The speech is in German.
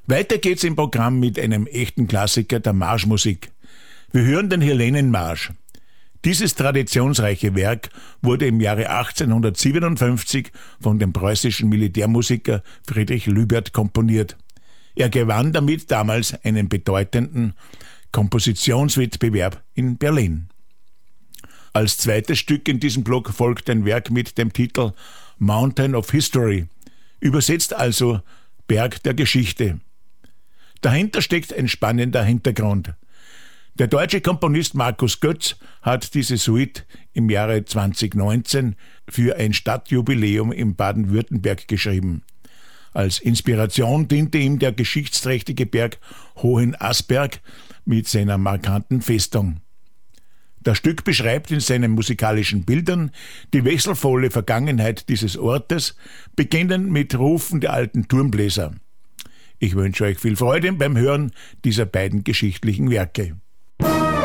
Weiter geht's im Programm mit einem echten Klassiker der Marschmusik. Wir hören den Helenenmarsch. Dieses traditionsreiche Werk wurde im Jahre 1857 von dem preußischen Militärmusiker Friedrich Lübert komponiert. Er gewann damit damals einen bedeutenden Kompositionswettbewerb in Berlin. Als zweites Stück in diesem Block folgt ein Werk mit dem Titel Mountain of History, übersetzt also Berg der Geschichte. Dahinter steckt ein spannender Hintergrund. Der deutsche Komponist Markus Götz hat diese Suite im Jahre 2019 für ein Stadtjubiläum in Baden-Württemberg geschrieben. Als Inspiration diente ihm der geschichtsträchtige Berg Hohenasperg mit seiner markanten Festung. Das Stück beschreibt in seinen musikalischen Bildern die wechselvolle Vergangenheit dieses Ortes, beginnend mit Rufen der alten Turmbläser. Ich wünsche euch viel Freude beim Hören dieser beiden geschichtlichen Werke.